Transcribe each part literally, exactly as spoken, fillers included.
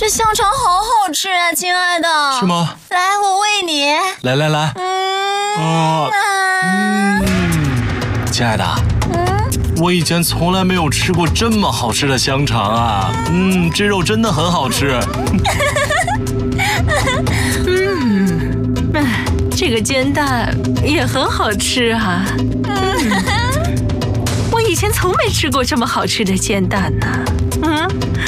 这香肠好好吃啊，亲爱的。 是吗？ 来，我喂你。 来来来。 嗯。 哦。嗯。亲爱的。嗯。我以前从来没有吃过这么好吃的香肠啊！嗯，这肉真的很好吃。 嗯，这个煎蛋也很好吃啊。嗯。我以前从没吃过这么好吃的煎蛋呢。嗯。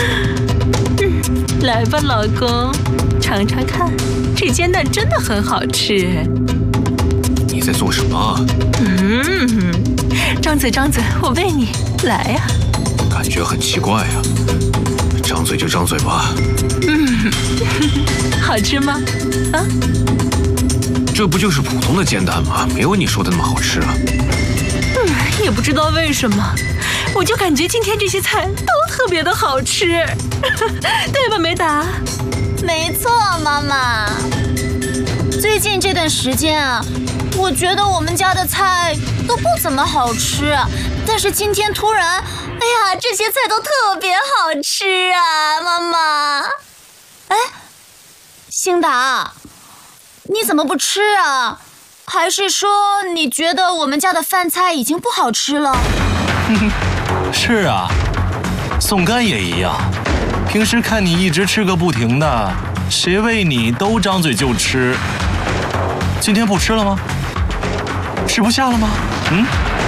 来吧，老公，尝尝看，这煎蛋真的很好吃。 你在做什么？ 嗯，张嘴张嘴，我喂你，来呀！ 感觉很奇怪呀，张嘴就张嘴吧。 嗯，好吃吗？啊？ 这不就是普通的煎蛋吗？没有你说的那么好吃啊。 嗯，也不知道为什么，我就感觉今天这些菜都特别的好吃，对吧，梅达？ 没错，妈妈。最近这段时间啊，我觉得我们家的菜都不怎么好吃，但是今天突然，哎呀，这些菜都特别好吃啊，妈妈。哎，星达，你怎么不吃啊？还是说你觉得我们家的饭菜已经不好吃了？ 是啊，宋干也一样。平时看你一直吃个不停的，谁喂你都张嘴就吃。今天不吃了吗？吃不下了吗？嗯？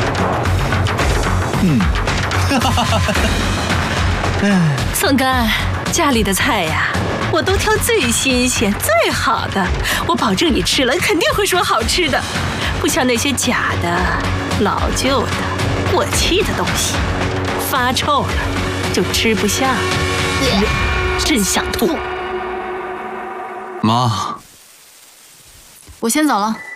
嗯。哈哈哈哈。 宋干，家里的菜呀，我都挑最新鲜、最好的，我保证你吃了肯定会说好吃的，不像那些假的、老旧的、过期的东西，发臭了就吃不下，真想吐。 妈， 我先走了。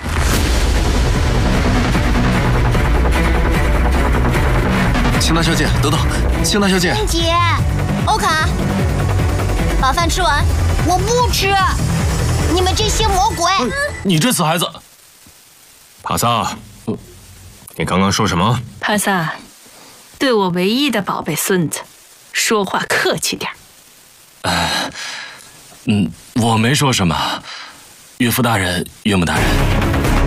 青娜小姐，等等，青娜小姐。 英姐，欧卡，把饭吃完。我不吃，你们这些魔鬼！ 嗯、你这死孩子！ 帕萨，你刚刚说什么？ 帕萨，对我唯一的宝贝孙子，说话客气点。 呃，嗯，我没说什么。岳父大人，岳母大人。